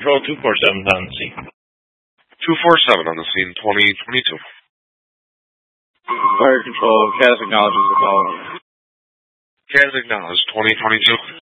Control 247 on the scene. 247 on the scene, 2022. Fire Control, CAS acknowledges the following. CAS acknowledged, 2022.